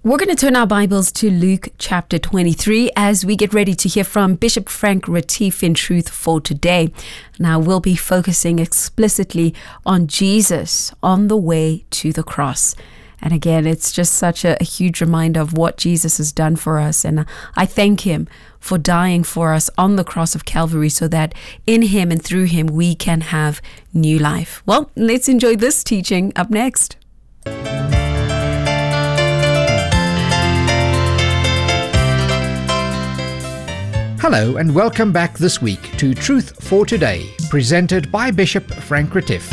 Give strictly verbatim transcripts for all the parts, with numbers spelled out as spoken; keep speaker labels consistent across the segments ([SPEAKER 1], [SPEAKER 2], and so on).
[SPEAKER 1] We're going to turn our Bibles to Luke chapter twenty-three as we get ready to hear from Bishop Frank Retief in Truth for Today. Now, we'll be focusing explicitly on Jesus on the way to the cross. And again, it's just such a, a huge reminder of what Jesus has done for us. And I thank him for dying for us on the cross of Calvary so that in him and through him we can have new life. Well, let's enjoy this teaching up next.
[SPEAKER 2] Hello and welcome back this week to Truth for Today, presented by Bishop Frank Retief.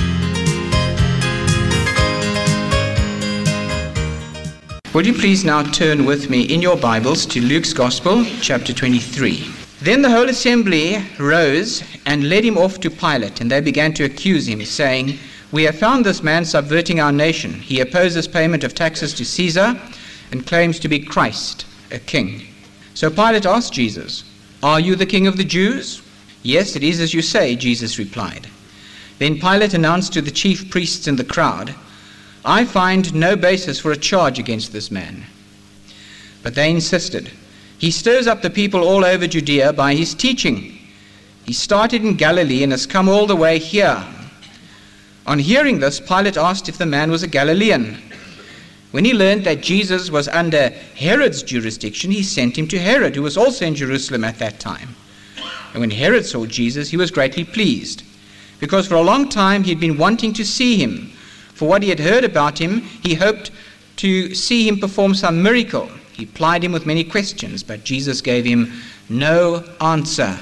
[SPEAKER 3] Would you please now turn with me in your Bibles to Luke's Gospel, chapter twenty-three. Then the whole assembly rose and led him off to Pilate, and they began to accuse him, saying, "We have found this man subverting our nation. He opposes payment of taxes to Caesar and claims to be Christ, a king." So Pilate asked Jesus, "Are you the king of the Jews?" "Yes, it is as you say," Jesus replied. Then Pilate announced to the chief priests and the crowd, "I find no basis for a charge against this man." But they insisted, "He stirs up the people all over Judea by his teaching. He started in Galilee and has come all the way here." On hearing this, Pilate asked if the man was a Galilean. When he learned that Jesus was under Herod's jurisdiction, he sent him to Herod, who was also in Jerusalem at that time. And when Herod saw Jesus, he was greatly pleased, because for a long time he had been wanting to see him. For what he had heard about him, he hoped to see him perform some miracle. He plied him with many questions, but Jesus gave him no answer.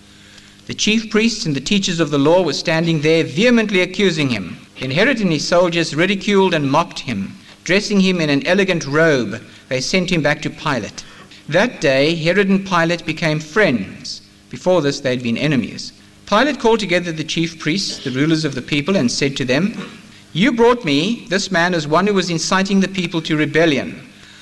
[SPEAKER 3] The chief priests and the teachers of the law were standing there vehemently accusing him. Then Herod and his soldiers ridiculed and mocked him. Dressing him in an elegant robe, they sent him back to Pilate. That day, Herod and Pilate became friends. Before this, they had been enemies. Pilate called together the chief priests, the rulers of the people, and said to them, "You brought me this man as one who was inciting the people to rebellion.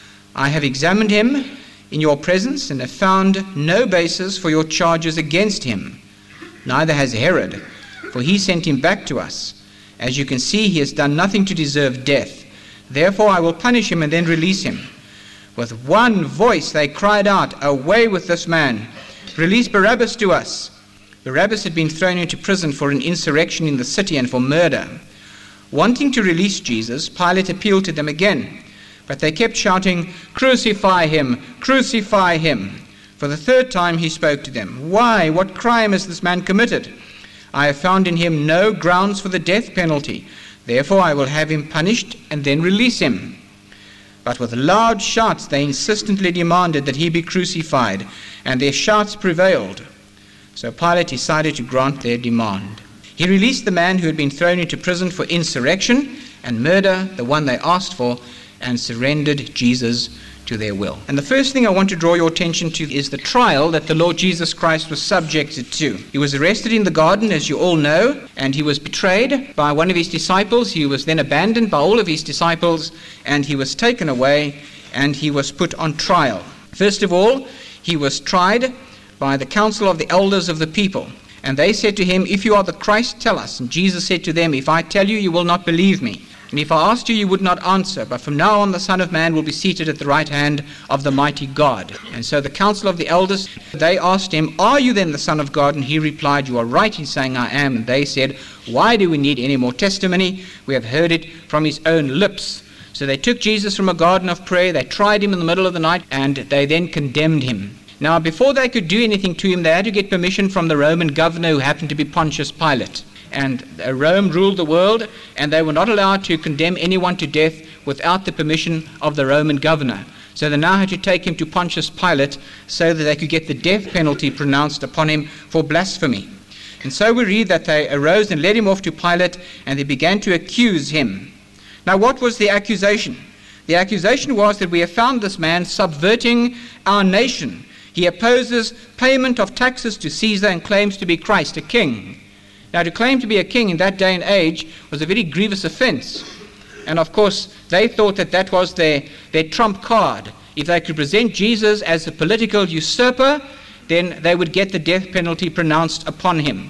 [SPEAKER 3] I have examined him in your presence and have found no basis for your charges against him. Neither has Herod, for he sent him back to us. As you can see, he has done nothing to deserve death. Therefore I will punish him and then release him." With one voice they cried out, "Away with this man! Release Barabbas to us!" Barabbas had been thrown into prison for an insurrection in the city and for murder. Wanting to release Jesus, Pilate appealed to them again, but they kept shouting, "Crucify him! Crucify him!" For the third time he spoke to them. "Why? What crime has this man committed? I have found in him no grounds for the death penalty. Therefore I will have him punished and then release him." But with loud shouts they insistently demanded that he be crucified, and their shouts prevailed. So Pilate decided to grant their demand. He released the man who had been thrown into prison for insurrection and murder, the one they asked for, and surrendered Jesus to their will. And the first thing I want to draw your attention to is the trial that the Lord Jesus Christ was subjected to. He was arrested in the garden, as you all know, and he was betrayed by one of his disciples. He was then abandoned by all of his disciples, and he was taken away, and he was put on trial. First of all, he was tried by the council of the elders of the people. And they said to him, "If you are the Christ, tell us." And Jesus said to them, "If I tell you, you will not believe me. And if I asked you, you would not answer. But from now on, the Son of Man will be seated at the right hand of the mighty God." And so the council of the elders, they asked him, "Are you then the Son of God?" And he replied, "You are right in saying I am." And they said, "Why do we need any more testimony? We have heard it from his own lips." So they took Jesus from a garden of prayer, they tried him in the middle of the night, and they then condemned him. Now, before they could do anything to him, they had to get permission from the Roman governor, who happened to be Pontius Pilate. And Rome ruled the world, and they were not allowed to condemn anyone to death without the permission of the Roman governor. So they now had to take him to Pontius Pilate so that they could get the death penalty pronounced upon him for blasphemy. And so we read that they arose and led him off to Pilate, and they began to accuse him. Now, what was the accusation? The accusation was that we have found this man subverting our nation. He opposes payment of taxes to Caesar and claims to be Christ, a king. Now, to claim to be a king in that day and age was a very grievous offense. And of course, they thought that that was their, their trump card. If they could present Jesus as a political usurper, then they would get the death penalty pronounced upon him.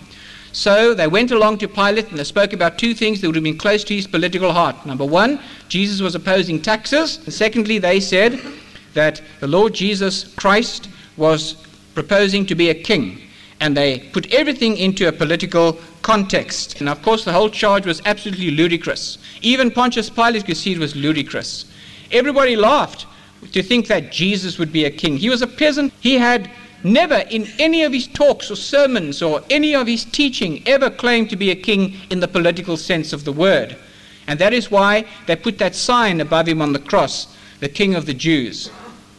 [SPEAKER 3] So they went along to Pilate and they spoke about two things that would have been close to his political heart. Number one, Jesus was opposing taxes. And secondly, they said that the Lord Jesus Christ was proposing to be a king. And they put everything into a political context. And of course, the whole charge was absolutely ludicrous. Even Pontius Pilate could see it was ludicrous. Everybody laughed to think that Jesus would be a king. He was a peasant. He had never in any of his talks or sermons or any of his teaching ever claimed to be a king in the political sense of the word. And that is why they put that sign above him on the cross, the King of the Jews.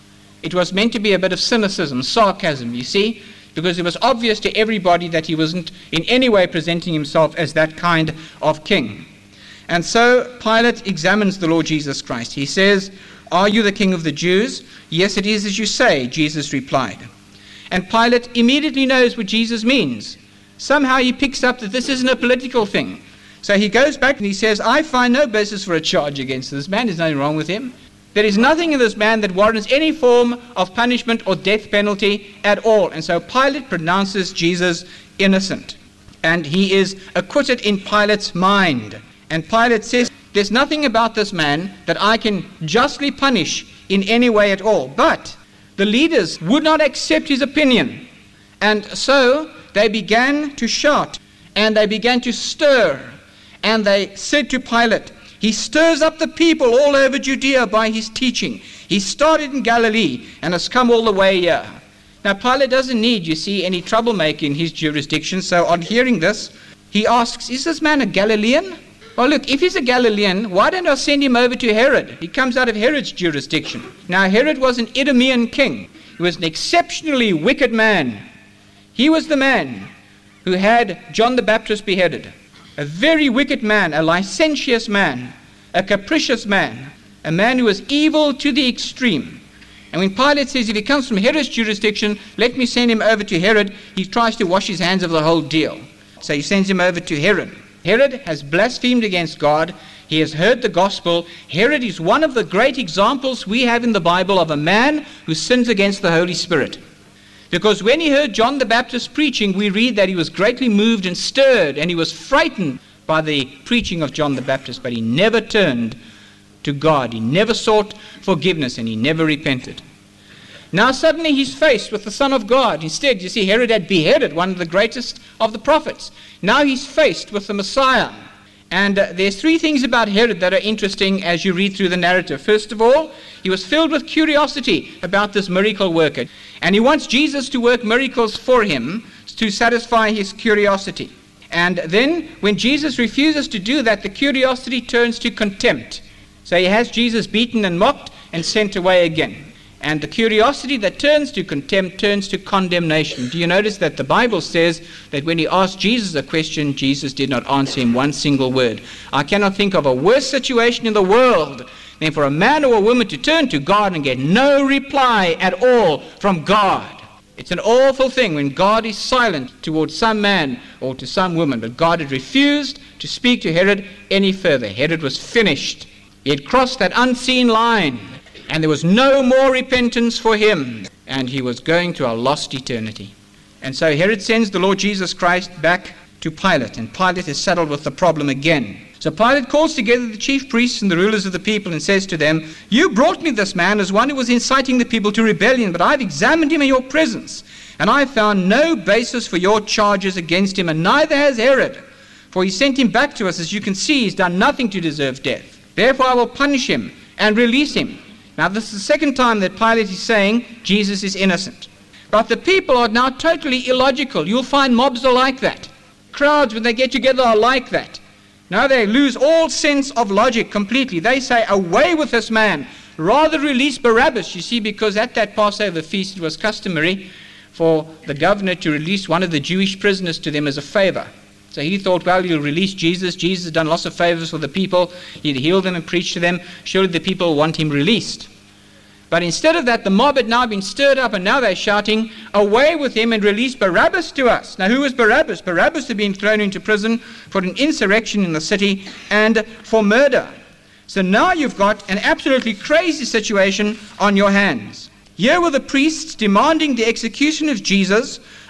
[SPEAKER 3] It was meant to be a bit of cynicism, sarcasm, you see, because it was obvious to everybody that he wasn't in any way presenting himself as that kind of king. And so Pilate examines the Lord Jesus Christ. He says, "Are you the King of the Jews?" "Yes, it is as you say," Jesus replied. And Pilate immediately knows what Jesus means. Somehow he picks up that this isn't a political thing. So he goes back and he says, "I find no basis for a charge against this man. There's nothing wrong with him. There is nothing in this man that warrants any form of punishment or death penalty at all." And so Pilate pronounces Jesus innocent. And he is acquitted in Pilate's mind. And Pilate says, "There's nothing about this man that I can justly punish in any way at all." But the leaders would not accept his opinion. And so they began to shout and they began to stir. And they said to Pilate, "He stirs up the people all over Judea by his teaching. He started in Galilee and has come all the way here." Now Pilate doesn't need, you see, any troublemaker in his jurisdiction. So on hearing this, he asks, "Is this man a Galilean?" Well, look, if he's a Galilean, why don't I send him over to Herod? He comes out of Herod's jurisdiction. Now, Herod was an Idumean king. He was an exceptionally wicked man. He was the man who had John the Baptist beheaded. A very wicked man, a licentious man, a capricious man, a man who was evil to the extreme. And when Pilate says, if he comes from Herod's jurisdiction, let me send him over to Herod, he tries to wash his hands of the whole deal. So he sends him over to Herod. Herod has blasphemed against God. He has heard the gospel. Herod is one of the great examples we have in the Bible of a man who sins against the Holy Spirit. Because when he heard John the Baptist preaching, we read that he was greatly moved and stirred, and he was frightened by the preaching of John the Baptist, but he never turned to God. He never sought forgiveness, and he never repented. Now suddenly he's faced with the Son of God. Instead, you see, Herod had beheaded one of the greatest of the prophets. Now he's faced with the Messiah. And uh, there's three things about Herod that are interesting as you read through the narrative. First of all, he was filled with curiosity about this miracle worker. And he wants Jesus to work miracles for him to satisfy his curiosity. And then when Jesus refuses to do that, the curiosity turns to contempt. So he has Jesus beaten and mocked and sent away again. And the curiosity that turns to contempt turns to condemnation. Do you notice that the Bible says that when he asked Jesus a question, Jesus did not answer him one single word? I cannot think of a worse situation in the world than for a man or a woman to turn to God and get no reply at all from God. It's an awful thing when God is silent towards some man or to some woman. But God had refused to speak to Herod any further. Herod was finished. He had crossed that unseen line. And there was no more repentance for him, and he was going to a lost eternity. And so Herod sends the Lord Jesus Christ back to Pilate, and Pilate is saddled with the problem again. So Pilate calls together the chief priests and the rulers of the people and says to them, "You brought me this man as one who was inciting the people to rebellion, but I've examined him in your presence, and I found no basis for your charges against him, and neither has Herod. For he sent him back to us. As you can see, he's done nothing to deserve death. Therefore I will punish him and release him." Now this is the second time that Pilate is saying Jesus is innocent. But the people are now totally illogical. You'll find mobs are like that. Crowds, when they get together, are like that. Now they lose all sense of logic completely. They say, away with this man. Rather release Barabbas, you see, because at that Passover feast it was customary for the governor to release one of the Jewish prisoners to them as a favor. So he thought, well, you'll release Jesus. Jesus has done lots of favors for the people. He'd healed them and preached to them. Surely the people want him released. But instead of that, the mob had now been stirred up, and now they're shouting, away with him and release Barabbas to us. Now, who was Barabbas? Barabbas had been thrown into prison for an insurrection in the city and for murder. So now you've got an absolutely crazy situation on your hands. Here were the priests demanding the execution of Jesus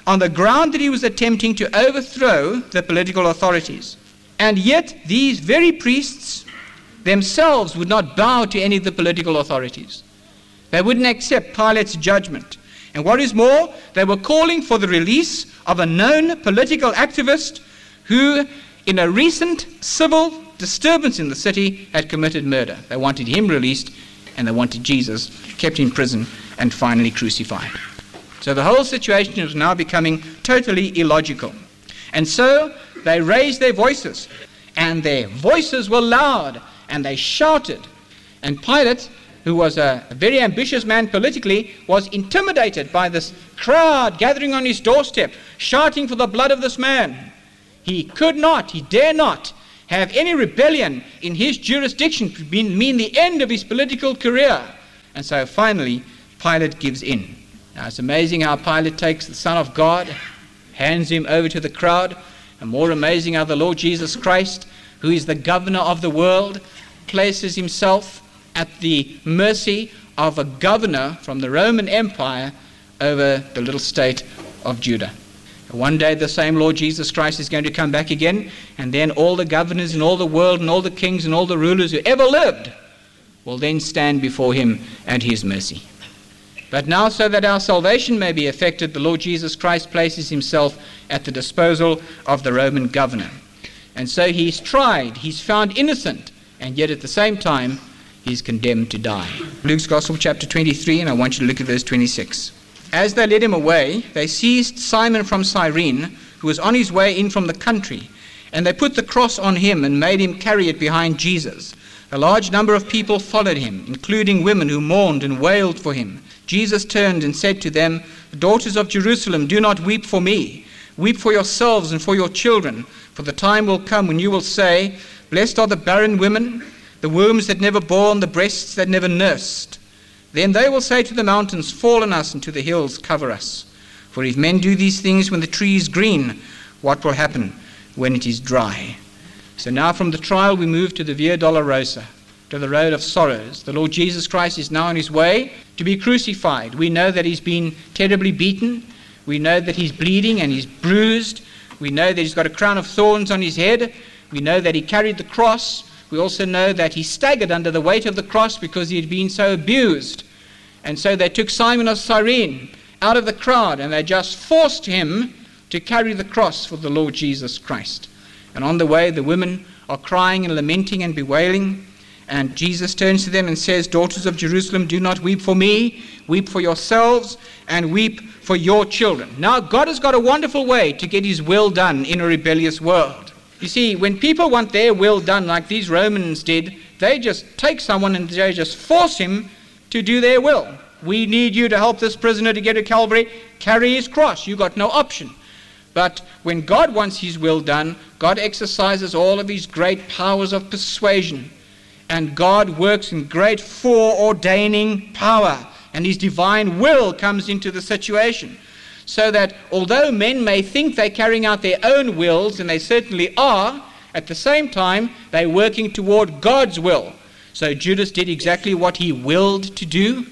[SPEAKER 3] on the ground that he was attempting to overthrow the political authorities. And yet these very priests themselves would not bow to any of the political authorities. They wouldn't accept Pilate's judgment. And what is more, they were calling for the release of a known political activist who, in a recent civil disturbance in the city, had committed murder. They wanted him released, and they wanted Jesus kept in prison and finally crucified. So the whole situation was now becoming totally illogical. And so they raised their voices, and their voices were loud, and they shouted. And Pilate, who was a very ambitious man politically, was intimidated by this crowd gathering on his doorstep, shouting for the blood of this man. He could not, he dare not, have any rebellion in his jurisdiction to mean the end of his political career. And so finally, Pilate gives in. Now it's amazing how Pilate takes the Son of God, hands him over to the crowd, and more amazing how the Lord Jesus Christ, who is the governor of the world, places himself at the mercy of a governor from the Roman Empire over the little state of Judah. One day the same Lord Jesus Christ is going to come back again, and then all the governors in all the world and all the kings and all the rulers who ever lived will then stand before him at his mercy. But now, so that our salvation may be effected, the Lord Jesus Christ places himself at the disposal of the Roman governor. And so he's tried, he's found innocent, and yet at the same time he's condemned to die. Luke's Gospel chapter twenty-three, and I want you to look at verse twenty-six. As they led him away, they seized Simon from Cyrene, who was on his way in from the country, and they put the cross on him and made him carry it behind Jesus. A large number of people followed him, including women who mourned and wailed for him. Jesus turned and said to them, "Daughters of Jerusalem, do not weep for me. Weep for yourselves and for your children, for the time will come when you will say, 'Blessed are the barren women, the wombs that never bore, and the breasts that never nursed.' Then they will say to the mountains, 'Fall on us,' and to the hills, 'Cover us.' For if men do these things when the tree is green, what will happen when it is dry?" So now from the trial we move to the Via Dolorosa, to the road of sorrows. The Lord Jesus Christ is now on his way to be crucified. We know that he's been terribly beaten. We know that he's bleeding and he's bruised. We know that he's got a crown of thorns on his head. We know that he carried the cross. We also know that he staggered under the weight of the cross because he had been so abused. And so they took Simon of Cyrene out of the crowd, and they just forced him to carry the cross for the Lord Jesus Christ. And on the way, the women are crying and lamenting and bewailing. And Jesus turns to them and says, "Daughters of Jerusalem, do not weep for me. Weep for yourselves and weep for your children." Now, God has got a wonderful way to get his will done in a rebellious world. You see, when people want their will done like these Romans did, they just take someone and they just force him to do their will. "We need you to help this prisoner to get to Calvary. Carry his cross. You got no option." But when God wants his will done, God exercises all of his great powers of persuasion. And God works in great foreordaining power. And his divine will comes into the situation. So that although men may think they're carrying out their own wills, and they certainly are, at the same time, they're working toward God's will. So Judas did exactly what he willed to do.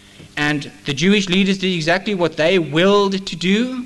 [SPEAKER 3] And the Jewish leaders did exactly what they willed to do.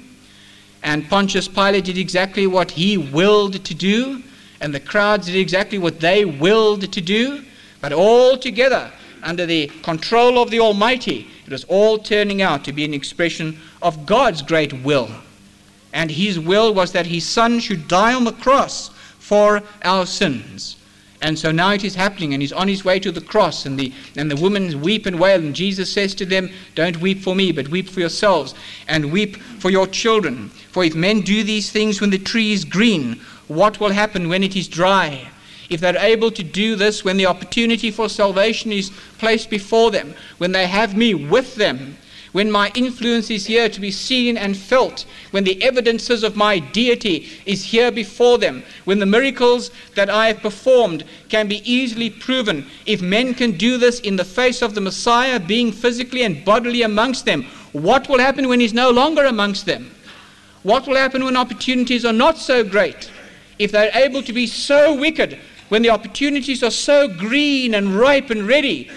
[SPEAKER 3] And Pontius Pilate did exactly what he willed to do. And the crowds did exactly what they willed to do. But all together, under the control of the Almighty, it was all turning out to be an expression of God's great will. And his will was that his Son should die on the cross for our sins. And so now it is happening, and he's on his way to the cross, and the and the women weep and wail, and Jesus says to them, "Don't weep for me, but weep for yourselves, and weep for your children. For if men do these things when the tree is green, what will happen when it is dry?" If they're able to do this when the opportunity for salvation is placed before them, when they have me with them, when my influence is here to be seen and felt, when the evidences of my deity is here before them, when the miracles that I have performed can be easily proven, if men can do this in the face of the Messiah being physically and bodily amongst them, what will happen when he's no longer amongst them? What will happen when opportunities are not so great? If they're able to be so wicked, when the opportunities are so green and ripe and ready,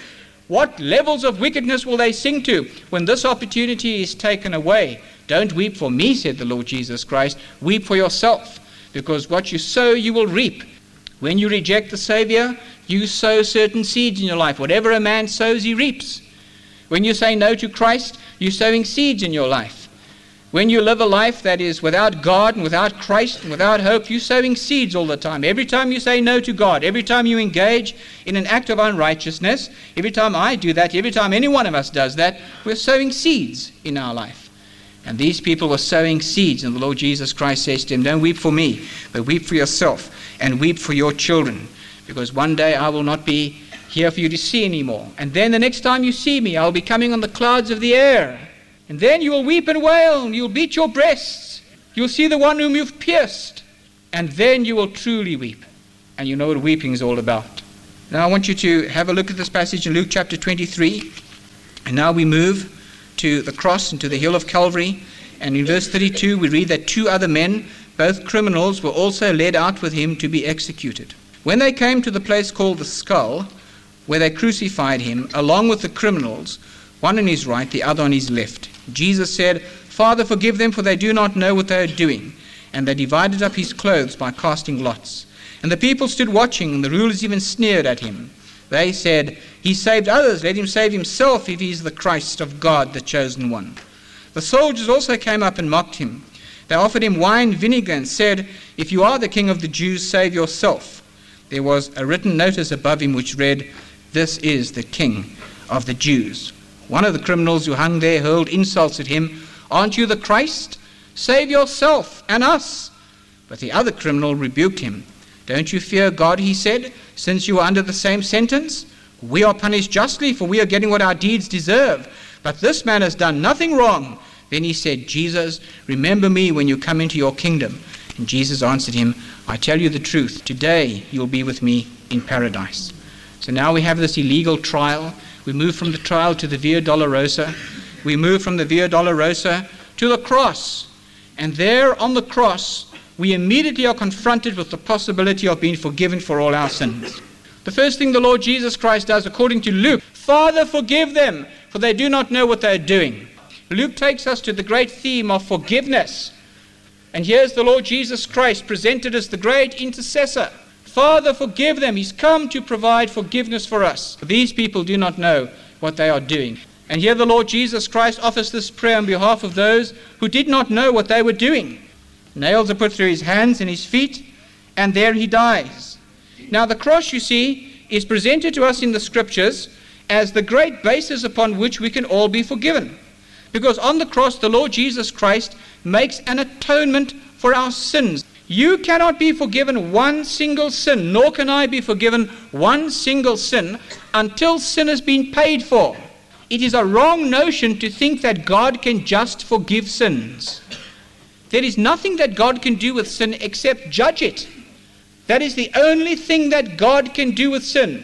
[SPEAKER 3] What levels of wickedness will they sink to when this opportunity is taken away? Don't weep for me, said the Lord Jesus Christ. Weep for yourself, because what you sow, you will reap. When you reject the Savior, you sow certain seeds in your life. Whatever a man sows, he reaps. When you say no to Christ, you're sowing seeds in your life. When you live a life that is without God and without Christ and without hope, you're sowing seeds all the time. Every time you say no to God, every time you engage in an act of unrighteousness, every time I do that, every time any one of us does that, we're sowing seeds in our life. And these people were sowing seeds, and the Lord Jesus Christ says to them, don't weep for me, but weep for yourself and weep for your children, because one day I will not be here for you to see anymore. And then the next time you see me, I'll be coming on the clouds of the air. And then you will weep and wail, and you'll beat your breasts. You'll see the one whom you've pierced. And then you will truly weep. And you know what weeping is all about. Now I want you to have a look at this passage in Luke chapter twenty-three. And now we move to the cross and to the hill of Calvary. And in verse thirty-two we read that two other men, both criminals, were also led out with him to be executed. When they came to the place called the Skull, where they crucified him, along with the criminals, one on his right, the other on his left, Jesus said, Father, forgive them, for they do not know what they are doing. And they divided up his clothes by casting lots. And the people stood watching, and the rulers even sneered at him. They said, He saved others, let him save himself if he is the Christ of God, the chosen one. The soldiers also came up and mocked him. They offered him wine, vinegar, and said, If you are the king of the Jews, save yourself. There was a written notice above him which read, This is the King of the Jews. One of the criminals who hung there hurled insults at him. Aren't you the Christ? Save yourself and us. But the other criminal rebuked him. Don't you fear God, he said, since you are under the same sentence? We are punished justly, for we are getting what our deeds deserve. But this man has done nothing wrong. Then he said, Jesus, remember me when you come into your kingdom. And Jesus answered him, I tell you the truth, today you'll be with me in paradise. So now we have this illegal trial. We move from the trial to the Via Dolorosa. We move from the Via Dolorosa to the cross. And there on the cross, we immediately are confronted with the possibility of being forgiven for all our sins. The first thing the Lord Jesus Christ does, according to Luke, Father, forgive them, for they do not know what they are doing. Luke takes us to the great theme of forgiveness. And here's the Lord Jesus Christ presented as the great intercessor. Father, forgive them. He's come to provide forgiveness for us. These people do not know what they are doing. And here the Lord Jesus Christ offers this prayer on behalf of those who did not know what they were doing. Nails are put through his hands and his feet, and there he dies. Now the cross, you see, is presented to us in the scriptures as the great basis upon which we can all be forgiven. Because on the cross, the Lord Jesus Christ makes an atonement for our sins. You cannot be forgiven one single sin, nor can I be forgiven one single sin until sin has been paid for. It is a wrong notion to think that God can just forgive sins. There is nothing that God can do with sin except judge it. That is the only thing that God can do with sin.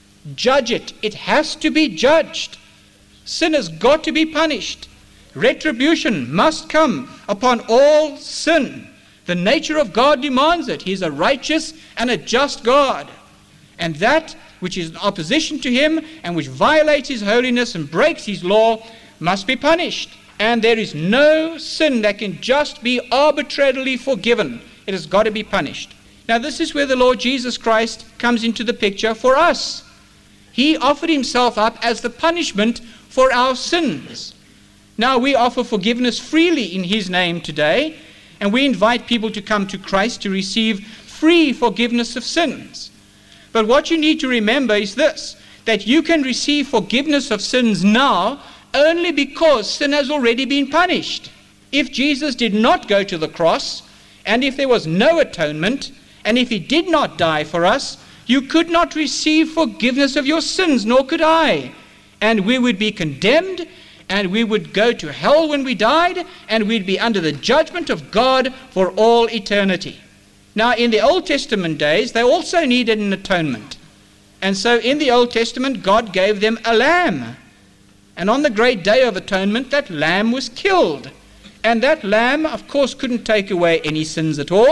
[SPEAKER 3] Judge it. It has to be judged. Sin has got to be punished. Retribution must come upon all sin. The nature of God demands it. He is a righteous and a just God. And that which is in opposition to him and which violates his holiness and breaks his law must be punished. And there is no sin that can just be arbitrarily forgiven. It has got to be punished. Now this is where the Lord Jesus Christ comes into the picture for us. He offered himself up as the punishment for our sins. Now we offer forgiveness freely in his name today, and we invite people to come to Christ to receive free forgiveness of sins. But what you need to remember is this, that you can receive forgiveness of sins now only because sin has already been punished. If Jesus did not go to the cross, and if there was no atonement, and if he did not die for us, you could not receive forgiveness of your sins, nor could I. And we would be condemned, and we would go to hell when we died, and we'd be under the judgment of God for all eternity. Now, in the Old Testament days, they also needed an atonement. And so in the Old Testament, God gave them a lamb. And on the great day of atonement, that lamb was killed. And that lamb, of course, couldn't take away any sins at all.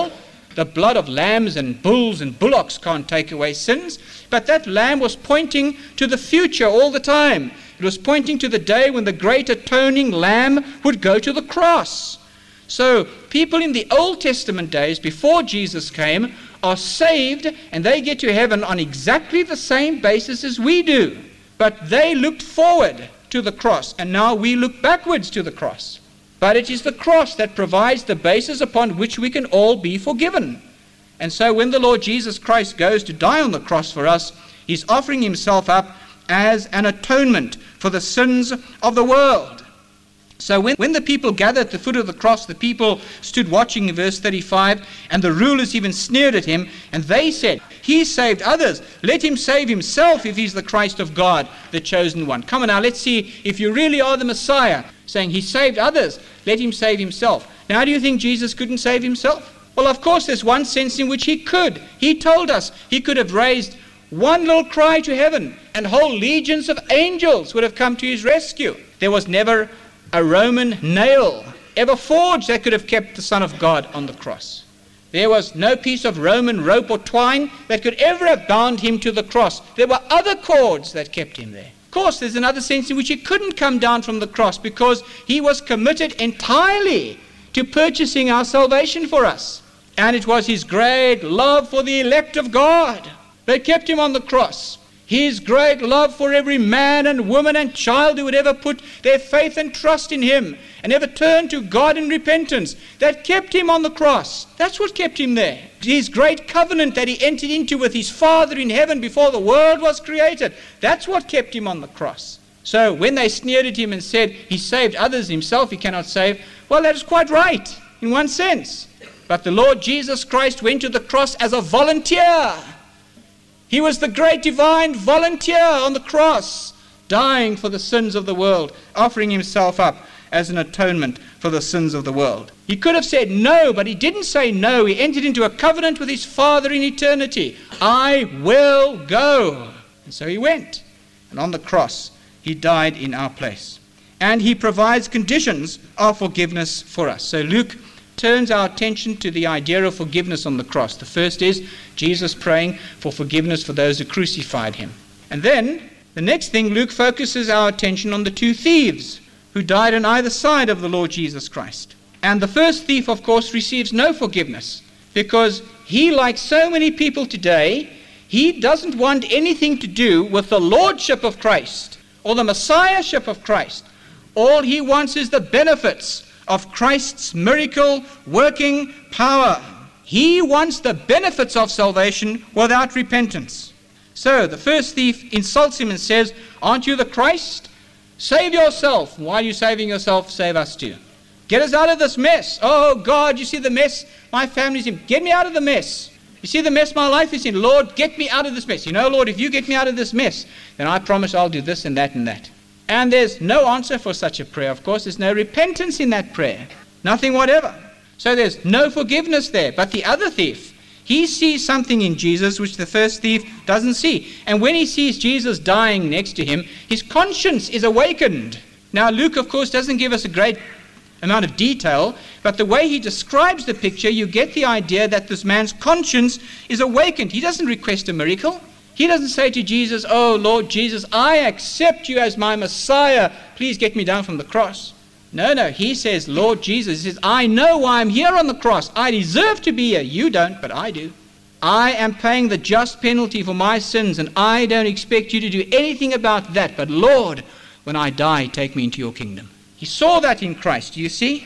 [SPEAKER 3] The blood of lambs and bulls and bullocks can't take away sins. But that lamb was pointing to the future all the time. It was pointing to the day when the great atoning lamb would go to the cross. So people in the Old Testament days, before Jesus came, are saved and they get to heaven on exactly the same basis as we do. But they looked forward to the cross, and now we look backwards to the cross. But it is the cross that provides the basis upon which we can all be forgiven. And so when the Lord Jesus Christ goes to die on the cross for us, he's offering himself up as an atonement for the sins of the world. So when, when the people gathered at the foot of the cross, the people stood watching in verse thirty-five, and the rulers even sneered at him, and they said, he saved others. Let him save himself if he's the Christ of God, the chosen one. Come on now, let's see if you really are the Messiah. Saying he saved others, let him save himself. Now, do you think Jesus couldn't save himself? Well, of course, there's one sense in which he could. He told us he could have raised one little cry to heaven, and whole legions of angels would have come to his rescue. There was never a Roman nail ever forged that could have kept the Son of God on the cross. There was no piece of Roman rope or twine that could ever have bound him to the cross. There were other cords that kept him there. Of course, there's another sense in which he couldn't come down from the cross because he was committed entirely to purchasing our salvation for us. And it was his great love for the elect of God that kept him on the cross. His great love for every man and woman and child who would ever put their faith and trust in him and ever turn to God in repentance, that kept him on the cross. That's what kept him there. His great covenant that he entered into with his Father in heaven before the world was created, that's what kept him on the cross. So when they sneered at him and said he saved others, himself he cannot save, well, that is quite right in one sense. But the Lord Jesus Christ went to the cross as a volunteer. He was the great divine volunteer on the cross, dying for the sins of the world, offering himself up as an atonement for the sins of the world. He could have said no, but he didn't say no. He entered into a covenant with his Father in eternity. I will go. And so he went. And on the cross, he died in our place. And he provides conditions of forgiveness for us. So Luke turns our attention to the idea of forgiveness on the cross. The first is Jesus praying for forgiveness for those who crucified him. And then, the next thing, Luke focuses our attention on the two thieves who died on either side of the Lord Jesus Christ. And the first thief, of course, receives no forgiveness because he, like so many people today, he doesn't want anything to do with the lordship of Christ or the messiahship of Christ. All he wants is the benefits of Christ's miracle working power. He wants the benefits of salvation without repentance. So the first thief insults him and says, aren't you the Christ? Save yourself. While you're saving yourself, save us too. Get us out of this mess. Oh God, you see the mess my family's in. Get me out of the mess. You see the mess my life is in. Lord, get me out of this mess. You know, Lord, if you get me out of this mess, then I promise I'll do this and that and that. And there's no answer for such a prayer, of course. There's no repentance in that prayer. Nothing whatever. So there's no forgiveness there. But the other thief, he sees something in Jesus which the first thief doesn't see. And when he sees Jesus dying next to him, his conscience is awakened. Now, Luke, of course, doesn't give us a great amount of detail, but the way he describes the picture, you get the idea that this man's conscience is awakened. He doesn't request a miracle. He doesn't say to Jesus, oh, Lord Jesus, I accept you as my Messiah. Please get me down from the cross. No, no. He says, Lord Jesus, he says, I know why I'm here on the cross. I deserve to be here. You don't, but I do. I am paying the just penalty for my sins, and I don't expect you to do anything about that. But Lord, when I die, take me into your kingdom. He saw that in Christ, you see.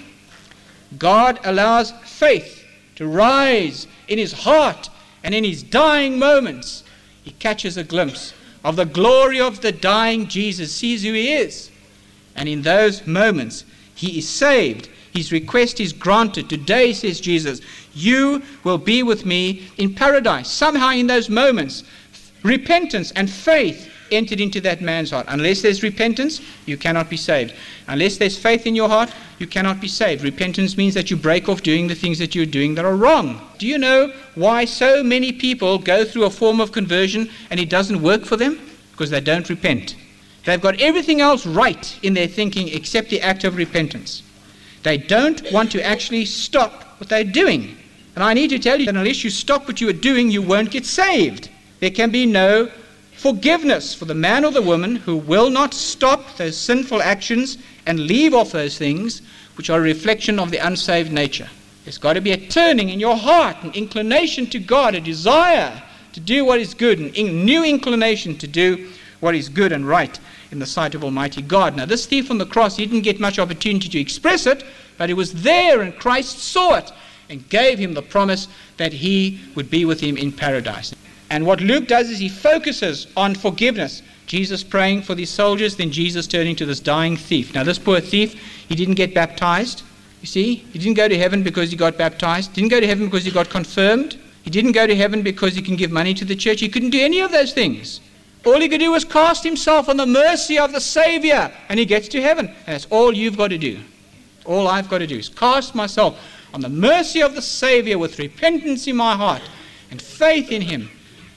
[SPEAKER 3] God allows faith to rise in his heart, and in his dying moments, he catches a glimpse of the glory of the dying Jesus, sees who he is. And in those moments, he is saved. His request is granted. Today, says Jesus, you will be with me in paradise. Somehow in those moments, repentance and faith entered into that man's heart. Unless there's repentance, you cannot be saved. Unless there's faith in your heart, you cannot be saved. Repentance means that you break off doing the things that you're doing that are wrong. Do you know why so many people go through a form of conversion and it doesn't work for them? Because they don't repent. They've got everything else right in their thinking except the act of repentance. They don't want to actually stop what they're doing. And I need to tell you that unless you stop what you are doing, you won't get saved. There can be no forgiveness for the man or the woman who will not stop those sinful actions and leave off those things which are a reflection of the unsaved nature. There's got to be a turning in your heart, an inclination to God, a desire to do what is good, a new inclination to do what is good and right in the sight of Almighty God. Now, this thief on the cross, he didn't get much opportunity to express it, but it was there, and Christ saw it and gave him the promise that he would be with him in paradise. And what Luke does is he focuses on forgiveness. Jesus praying for these soldiers, then Jesus turning to this dying thief. Now, this poor thief, he didn't get baptized. You see, he didn't go to heaven because he got baptized. Didn't go to heaven because he got confirmed. He didn't go to heaven because he can give money to the church. He couldn't do any of those things. All he could do was cast himself on the mercy of the Savior, and he gets to heaven. And that's all you've got to do. All I've got to do is cast myself on the mercy of the Savior with repentance in my heart and faith in him,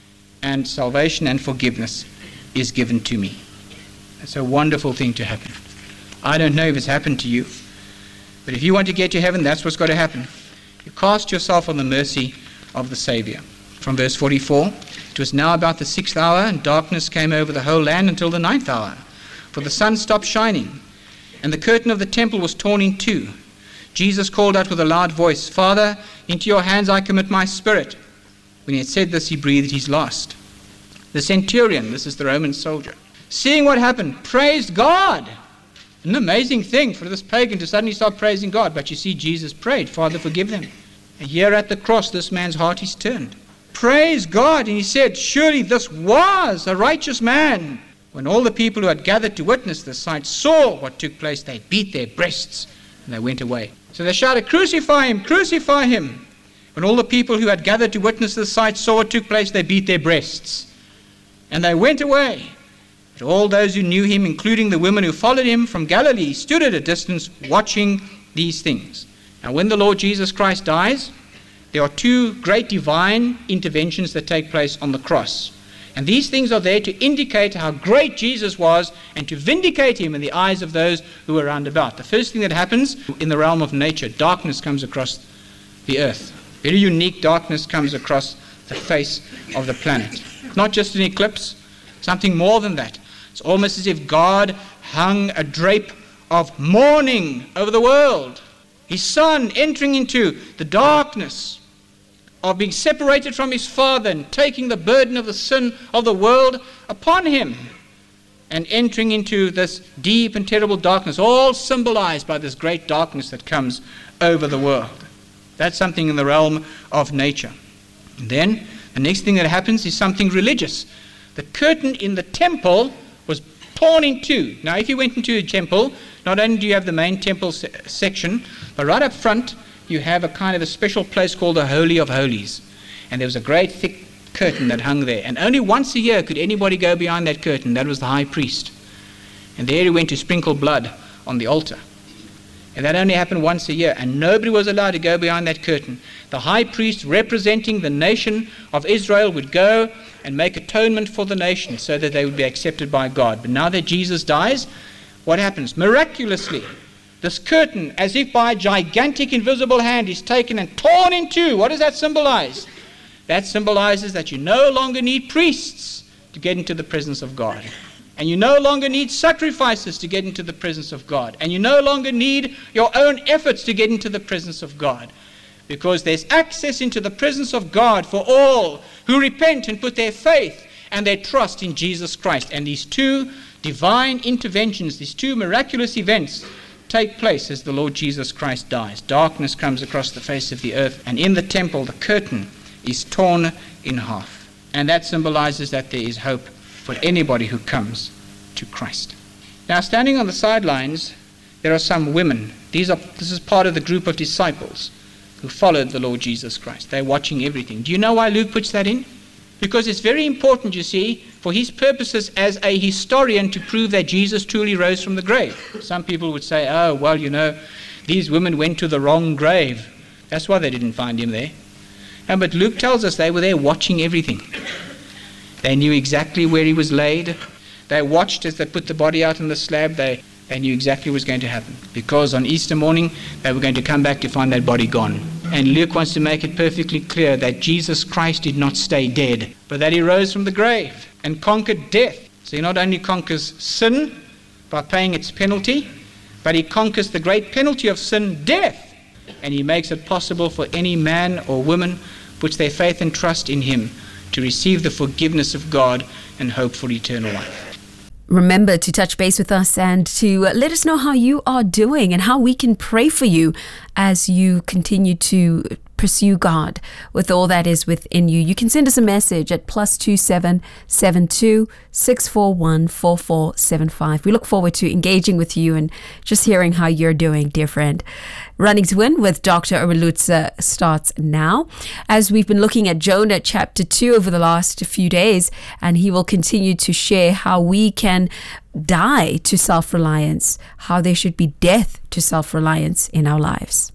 [SPEAKER 3] and salvation and forgiveness is given to me. It's a wonderful thing to happen. I don't know if it's happened to you, but if you want to get to heaven, that's what's got to happen. You cast yourself on the mercy of the Savior. From verse forty-four, it was now about the sixth hour, and darkness came over the whole land until the ninth hour. For the sun stopped shining, and the curtain of the temple was torn in two. Jesus called out with a loud voice, "Father, into your hands I commit my spirit." When he had said this, he breathed his last. The centurion, this is the Roman soldier, seeing what happened, praised God. An amazing thing for this pagan to suddenly start praising God. But you see, Jesus prayed, "Father, forgive them." And here at the cross, this man's heart is turned. Praise God. And he said, "Surely this was a righteous man." When all the people who had gathered to witness the sight saw what took place, they beat their breasts and they went away. So they shouted, "Crucify him, crucify him." When all the people who had gathered to witness the sight saw what took place, they beat their breasts and they went away. But all those who knew him, including the women who followed him from Galilee, stood at a distance watching these things. Now, when the Lord Jesus Christ dies, there are two great divine interventions that take place on the cross. And these things are there to indicate how great Jesus was and to vindicate him in the eyes of those who were round about. The first thing that happens in the realm of nature, darkness comes across the earth. Very unique darkness comes across the face of the planet. Not just an eclipse, something more than that. It's almost as if God hung a drape of mourning over the world. His son entering into the darkness of being separated from his Father and taking the burden of the sin of the world upon him, and entering into this deep and terrible darkness, all symbolized by this great darkness that comes over the world. That's something in the realm of nature. And then the next thing that happens is something religious. The curtain in the temple was torn in two. Now, if you went into a temple, not only do you have the main temple se- section, but right up front you have a kind of a special place called the Holy of Holies. And there was a great thick curtain that hung there. And only once a year could anybody go behind that curtain. That was the high priest. And there he went to sprinkle blood on the altar. And that only happened once a year. And nobody was allowed to go behind that curtain. The high priest, representing the nation of Israel, would go and make atonement for the nation so that they would be accepted by God. But now that Jesus dies, what happens? Miraculously, this curtain, as if by a gigantic invisible hand, is taken and torn in two. What does that symbolize? That symbolizes that you no longer need priests to get into the presence of God. And you no longer need sacrifices to get into the presence of God. And you no longer need your own efforts to get into the presence of God. Because there's access into the presence of God for all who repent and put their faith and their trust in Jesus Christ. And these two divine interventions, these two miraculous events, take place as the Lord Jesus Christ dies. Darkness comes across the face of the earth, and in the temple the curtain is torn in half. And that symbolizes that there is hope for anybody who comes to Christ. Now, standing on the sidelines, there are some women. These are, this is part of the group of disciples who followed the Lord Jesus Christ. They're watching everything. Do you know why Luke puts that in? Because it's very important, you see, for his purposes as a historian to prove that Jesus truly rose from the grave. Some people would say, oh, well, you know, these women went to the wrong grave. That's why they didn't find him there. And, but Luke tells us they were there watching everything. They knew exactly where he was laid. They watched as they put the body out on the slab. They, they knew exactly what was going to happen. Because on Easter morning, they were going to come back to find that body gone. And Luke wants to make it perfectly clear that Jesus Christ did not stay dead, but that he rose from the grave and conquered death. So he not only conquers sin by paying its penalty, but he conquers the great penalty of sin, death. And he makes it possible for any man or woman puts their faith and trust in him to receive the forgiveness of God and hope for eternal life.
[SPEAKER 1] Remember to touch base with us and to let us know how you are doing and how we can pray for you as you continue to pursue God with all that is within you. You can send us a message at plus two seven seven two six four one four four seven five. We look forward to engaging with you and just hearing how you're doing, dear friend. Running to Win with Doctor Erwin Lutzer starts now, as we've been looking at Jonah chapter two over the last few days, and he will continue to share how we can die to self-reliance, how there should be death to self-reliance in our lives.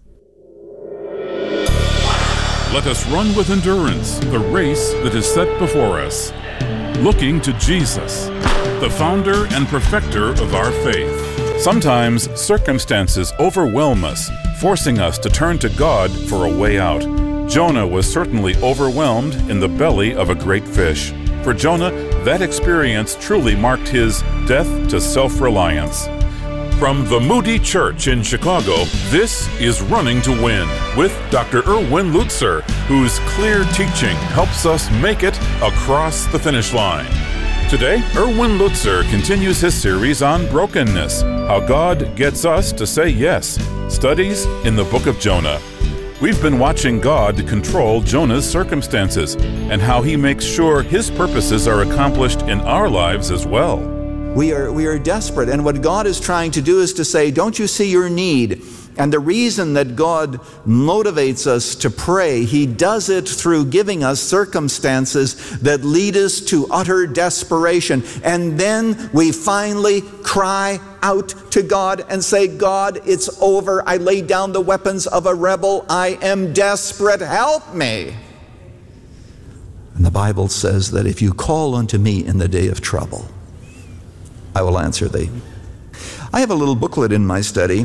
[SPEAKER 4] Let us run with endurance the race that is set before us, looking to Jesus, the founder and perfecter of our faith. Sometimes circumstances overwhelm us, forcing us to turn to God for a way out. Jonah was certainly overwhelmed in the belly of a great fish. For Jonah, that experience truly marked his death to self-reliance. From the Moody Church in Chicago, this is Running to Win with Doctor Erwin Lutzer, whose clear teaching helps us make it across the finish line. Today, Erwin Lutzer continues his series on brokenness, how God gets us to say yes, studies in the book of Jonah. We've been watching God control Jonah's circumstances and how he makes sure his purposes are accomplished in our lives as well.
[SPEAKER 5] We are, we are desperate, and what God is trying to do is to say, don't you see your need? And the reason that God motivates us to pray, He does it through giving us circumstances that lead us to utter desperation. And then we finally cry out to God and say, God, it's over. I lay down the weapons of a rebel. I am desperate. Help me. And the Bible says that if you call unto me in the day of trouble, I will answer thee. I have a little booklet in my study.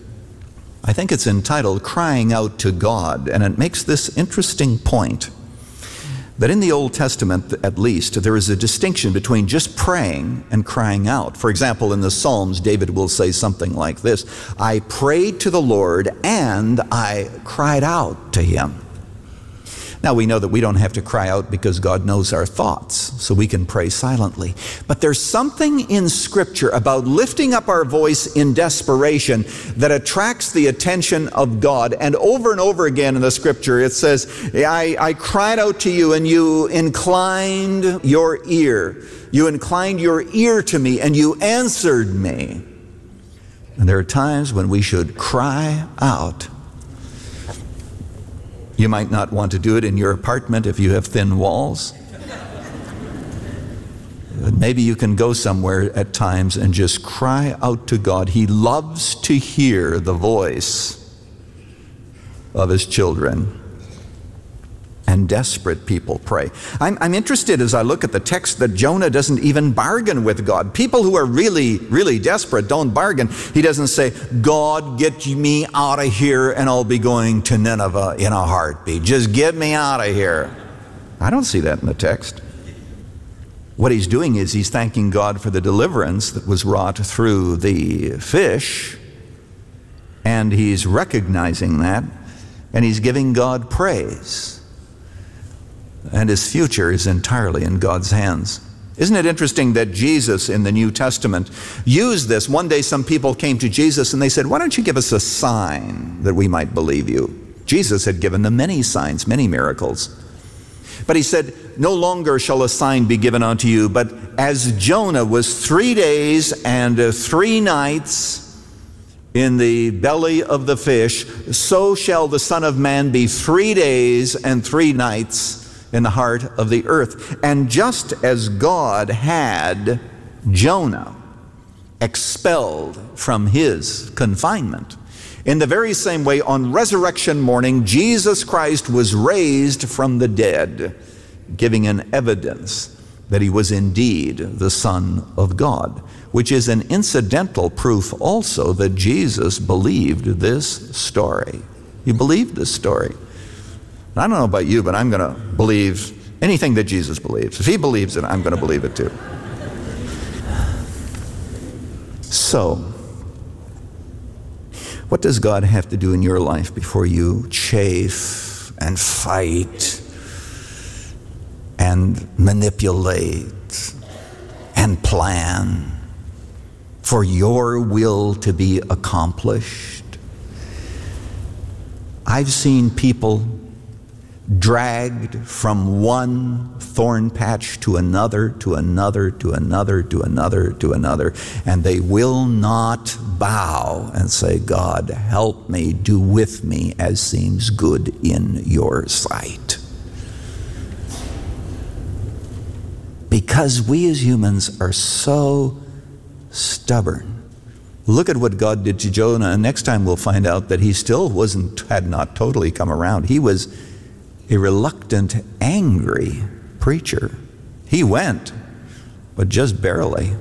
[SPEAKER 5] I think it's entitled Crying Out to God, and it makes this interesting point that in the Old Testament, at least, there is a distinction between just praying and crying out. For example, in the Psalms, David will say something like this, I prayed to the Lord and I cried out to Him. Now, we know that we don't have to cry out because God knows our thoughts, so we can pray silently. But there's something in Scripture about lifting up our voice in desperation that attracts the attention of God. And over and over again in the Scripture, it says, I, I cried out to you and you inclined your ear. You inclined your ear to me and you answered me. And there are times when we should cry out. You might not want to do it in your apartment if you have thin walls. But maybe you can go somewhere at times and just cry out to God. He loves to hear the voice of His children. And desperate people pray. I'm, I'm interested as I look at the text that Jonah doesn't even bargain with God. People who are really, really desperate don't bargain. He doesn't say, God, get me out of here and I'll be going to Nineveh in a heartbeat. Just get me out of here. I don't see that in the text. What he's doing is he's thanking God for the deliverance that was wrought through the fish, and he's recognizing that, and he's giving God praise. And his future is entirely in God's hands. Isn't it interesting that Jesus in the New Testament used this? One day some people came to Jesus and they said, why don't you give us a sign that we might believe you? Jesus had given them many signs, many miracles. But he said, no longer shall a sign be given unto you, but as Jonah was three days and three nights in the belly of the fish, so shall the Son of Man be three days and three nights in the heart of the earth. And just as God had Jonah expelled from his confinement, in the very same way on resurrection morning, Jesus Christ was raised from the dead, giving an evidence that he was indeed the Son of God, which is an incidental proof also that Jesus believed this story. You believed this story. And I don't know about you, but I'm going to believe anything that Jesus believes. If he believes it, I'm going to believe it too. So, what does God have to do in your life before you chafe and fight and manipulate and plan for your will to be accomplished? I've seen people dragged from one thorn patch to another, to another, to another, to another, to another, and they will not bow and say, God, help me, do with me as seems good in your sight. Because we as humans are so stubborn. Look at what God did to Jonah, and next time we'll find out that he still wasn't, had not totally come around. He was a reluctant, angry preacher. He went, but just barely.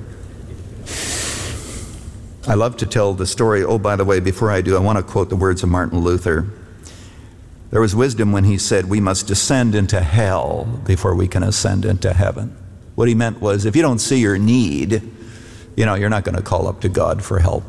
[SPEAKER 5] I love to tell the story. Oh, by the way, before I do, I want to quote the words of Martin Luther. There was wisdom when he said, we must descend into hell before we can ascend into heaven. What he meant was, if you don't see your need, you know, you're not going to call up to God for help.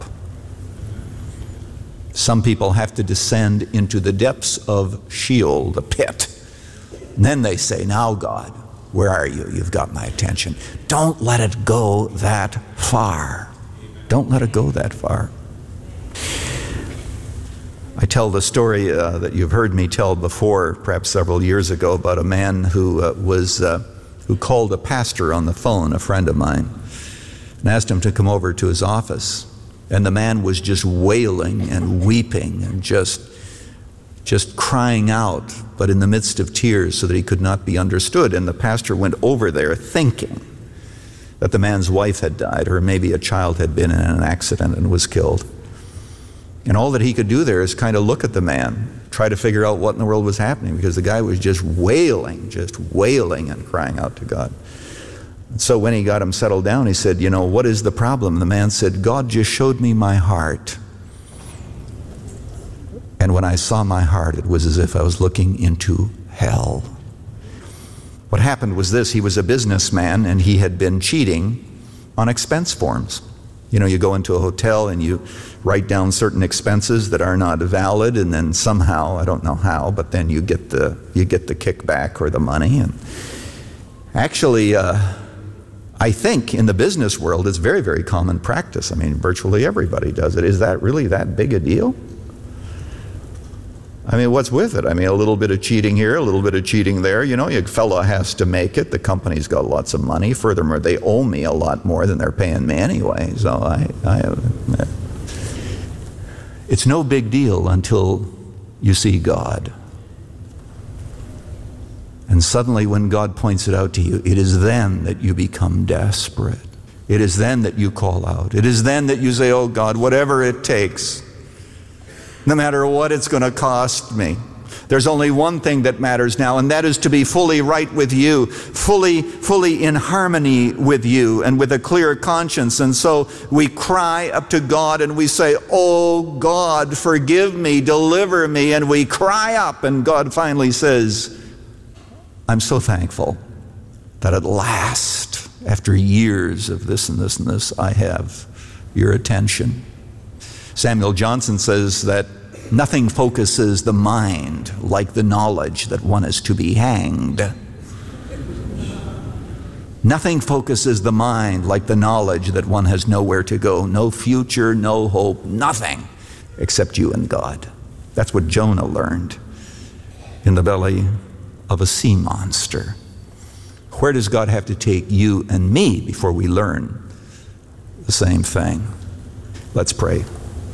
[SPEAKER 5] Some people have to descend into the depths of Sheol, the pit. And then they say, now God, where are you? You've got my attention. Don't let it go that far. Don't let it go that far. I tell the story uh, that you've heard me tell before, perhaps several years ago, about a man who uh, was uh, who called a pastor on the phone, a friend of mine, and asked him to come over to his office. And the man was just wailing and weeping and just, just crying out, but in the midst of tears so that he could not be understood. And the pastor went over there thinking that the man's wife had died, or maybe a child had been in an accident and was killed. And all that he could do there is kind of look at the man, try to figure out what in the world was happening, because the guy was just wailing, just wailing and crying out to God. So when he got him settled down, he said, you know, what is the problem? The man said, God just showed me my heart. And when I saw my heart, it was as if I was looking into hell. What happened was this: he was a businessman and he had been cheating on expense forms. You know, you go into a hotel and you write down certain expenses that are not valid, and then somehow, I don't know how, but then you get the, you get the kickback or the money. And actually, uh, I think in the business world, it's very, very common practice. I mean, virtually everybody does it. Is that really that big a deal? I mean, what's with it? I mean, a little bit of cheating here, a little bit of cheating there. You know, a fellow has to make it. The company's got lots of money. Furthermore, they owe me a lot more than they're paying me anyway. So I, I, it's no big deal until you see God. And suddenly when God points it out to you, it is then that you become desperate. It is then that you call out. It is then that you say, oh God, whatever it takes, no matter what it's going to cost me. There's only one thing that matters now, and that is to be fully right with you, fully, fully in harmony with you, and with a clear conscience. And so we cry up to God and we say, oh God, forgive me, deliver me. And we cry up, and God finally says, I'm so thankful that at last, after years of this and this and this, I have your attention. Samuel Johnson says that nothing focuses the mind like the knowledge that one is to be hanged. Nothing focuses the mind like the knowledge that one has nowhere to go, no future, no hope, nothing except you and God. That's what Jonah learned in the belly of a sea monster. Where does God have to take you and me before we learn the same thing? Let's pray.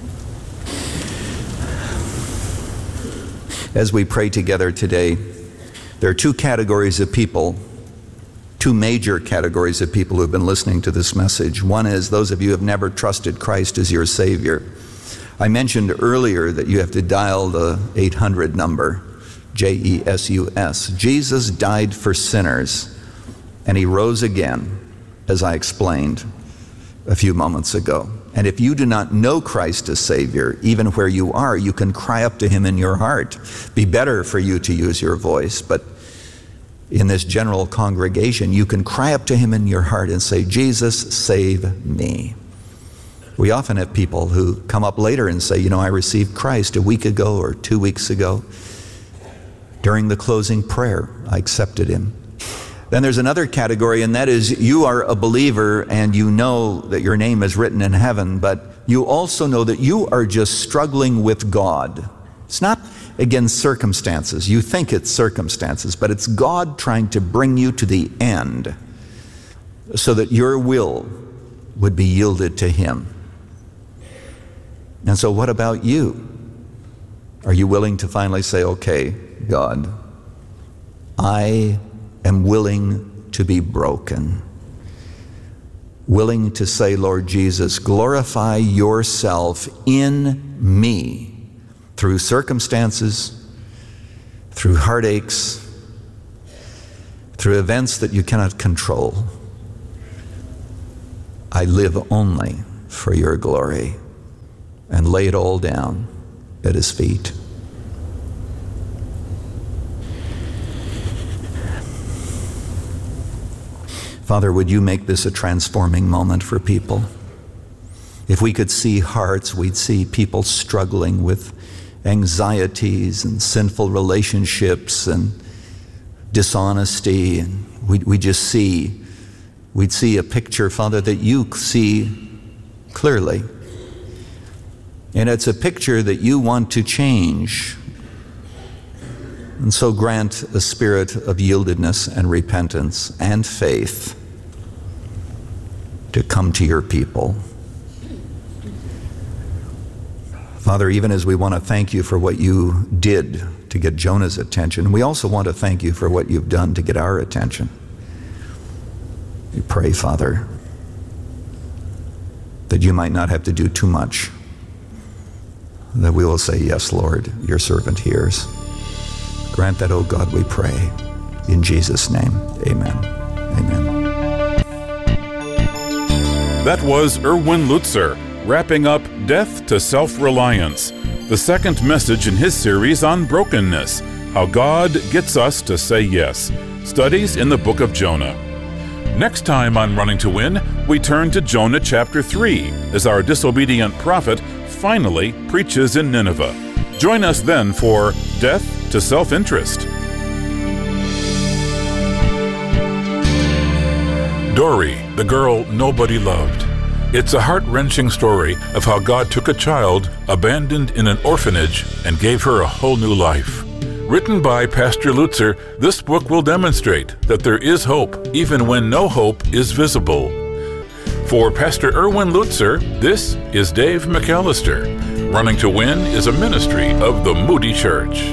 [SPEAKER 5] As we pray together today, there are two categories of people, two major categories of people who have been listening to this message. One is those of you who have never trusted Christ as your Savior. I mentioned earlier that you have to dial the eight hundred number, J E S U S. Jesus died for sinners, and he rose again, as I explained. a few moments ago. And if you do not know Christ as Savior, even where you are, you can cry up to him in your heart. Be better for you to use your voice, but in this general congregation, you can cry up to him in your heart and say, Jesus, save me. We often have people who come up later and say, you know, I received Christ a week ago or two weeks ago. During the closing prayer, I accepted him. Then there's another category, and that is you are a believer and you know that your name is written in heaven, but you also know that you are just struggling with God. It's not against circumstances. You think it's circumstances, but it's God trying to bring you to the end so that your will would be yielded to him. And so what about you? Are you willing to finally say, okay, God, I am willing to be broken. Willing to say, Lord Jesus, glorify yourself in me through circumstances, through heartaches, through events that you cannot control. I live only for your glory, and lay it all down at his feet. Father, would you make this a transforming moment for people? If we could see hearts, we'd see people struggling with anxieties and sinful relationships and dishonesty, and we we just see, we'd see a picture, Father, that you see clearly. And it's a picture that you want to change. And so grant a spirit of yieldedness and repentance and faith to come to your people. Father, even as we want to thank you for what you did to get Jonah's attention, we also want to thank you for what you've done to get our attention. We pray, Father, that you might not have to do too much, that we will say, yes, Lord, your servant hears. Grant that, O God, we pray. In Jesus' name, amen. Amen.
[SPEAKER 4] That was Erwin Lutzer, wrapping up Death to Self-Reliance, the second message in his series on brokenness, how God gets us to say yes. Studies in the book of Jonah. Next time on Running to Win, we turn to Jonah chapter three, as our disobedient prophet finally preaches in Nineveh. Join us then for Death to Self-Interest. Dory, the girl nobody loved. It's a heart-wrenching story of how God took a child abandoned in an orphanage and gave her a whole new life. Written by Pastor Lutzer, this book will demonstrate that there is hope even when no hope is visible. For Pastor Erwin Lutzer, this is Dave McAllister. Running to Win is a ministry of the Moody Church.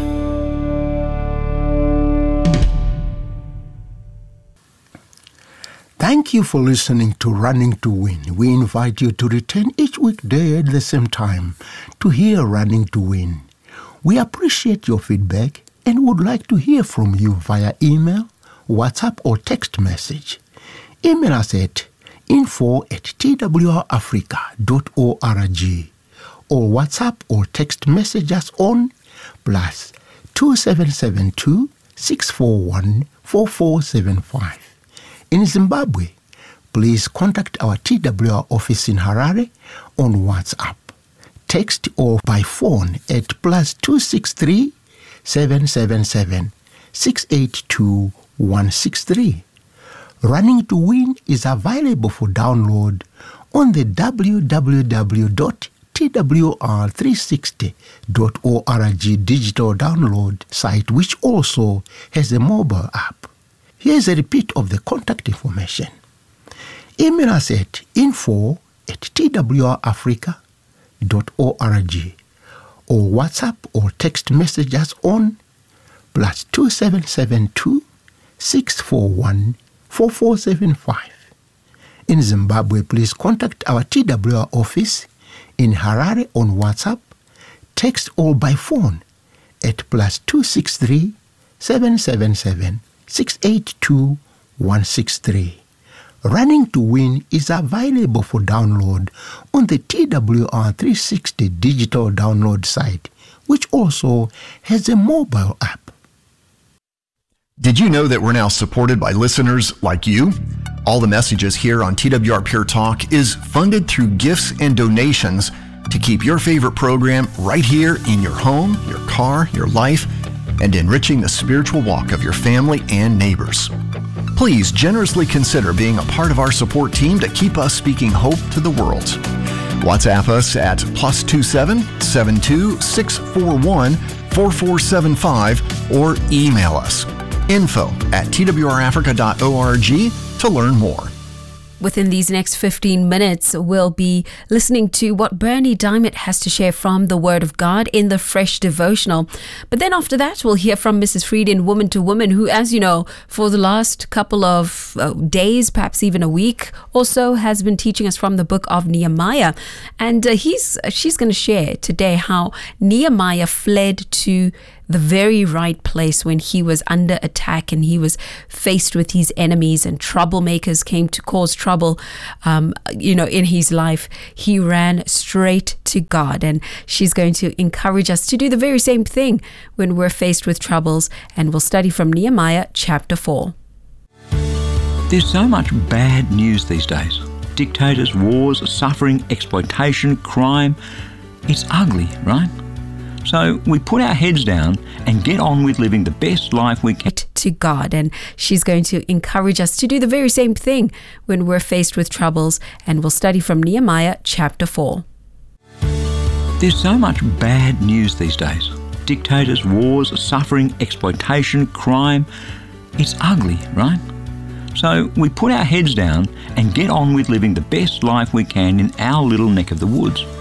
[SPEAKER 6] Thank you for listening to Running to Win. We invite you to return each weekday at the same time to hear Running to Win. We appreciate your feedback and would like to hear from you via email, WhatsApp, or text message. Email us at info at t w r africa dot org or WhatsApp or text message us on plus two seven seven two, six four one, four four seven five. In Zimbabwe, please contact our T W R office in Harare on WhatsApp, text or by phone at plus two six three, seven seven seven, six eight two, one six three. Running to Win is available for download on the w w w dot t w r three sixty dot org digital download site, which also has a mobile app. Here's a repeat of the contact information. Email us at info at t w r africa dot org or WhatsApp or text message us on plus two seven seven two, six four one, four four seven five. In Zimbabwe, please contact our T W R office in Harare on WhatsApp, text or by phone at plus two six three, seven seven seven, six eight two, one six three. Running to Win is available for download on the T W R three sixty digital download site, which also has a mobile app.
[SPEAKER 7] Did you know that we're now supported by listeners like you? All the messages here on T W R Pure Talk is funded through gifts and donations to keep your favorite program right here in your home, your car, your life, and enriching the spiritual walk of your family and neighbors. Please generously consider being a part of our support team to keep us speaking hope to the world. WhatsApp us at plus two seven seven two six four one four four seven five or email us info at t w r africa dot org to learn more.
[SPEAKER 1] Within these next fifteen minutes, we'll be listening to what Bernie Diamond has to share from the Word of God in the Fresh Devotional. But then after that, we'll hear from Missus Frieden, Woman to Woman, who, as you know, for the last couple of uh, days, perhaps even a week or so, has been teaching us from the book of Nehemiah. And uh, he's she's going to share today how Nehemiah fled to the very right place when he was under attack and he was faced with his enemies and troublemakers came to cause trouble, um, you know, in his life. He ran straight to God, and she's going to encourage us to do the very same thing when we're faced with troubles. And we'll study from Nehemiah chapter four.
[SPEAKER 8] There's so much bad news these days. Dictators, wars, suffering, exploitation, crime. It's ugly, right? So we put our heads down and get on with living the best life we can.
[SPEAKER 1] To God, and she's going to encourage us to do the very same thing when we're faced with troubles. And we'll study from Nehemiah chapter four.
[SPEAKER 8] There's so much bad news these days. Dictators, wars, suffering, exploitation, crime. It's ugly, right? So we put our heads down and get on with living the best life we can in our little neck of the woods.